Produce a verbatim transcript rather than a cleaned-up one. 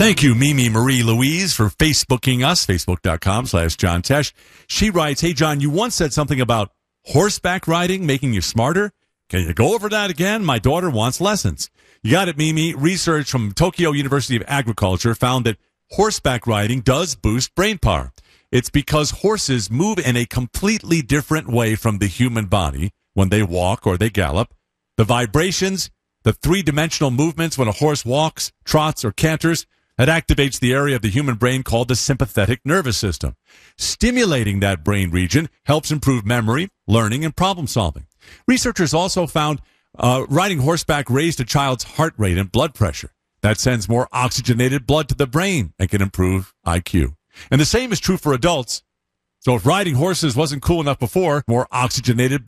Thank you, Mimi Marie Louise, for Facebooking us, facebook.com slash John Tesh. She writes, hey, John, you once said something about horseback riding making you smarter. Can you go over that again? My daughter wants lessons. You got it, Mimi. Research from Tokyo University of Agriculture found that horseback riding does boost brain power. It's because horses move in a completely different way from the human body when they walk or they gallop. The vibrations, the three-dimensional movements when a horse walks, trots, or canters, that activates the area of the human brain called the sympathetic nervous system. Stimulating that brain region helps improve memory, learning, and problem solving. Researchers also found uh, riding horseback raised a child's heart rate and blood pressure. That sends more oxygenated blood to the brain and can improve I Q. And the same is true for adults. So if riding horses wasn't cool enough before, more oxygenated